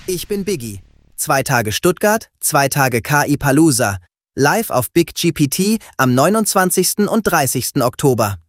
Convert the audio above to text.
Ich bin Biggie. 2 Tage Stuttgart, 2 Tage KI Palooza. Live auf Big GPT am 29. und 30. Oktober.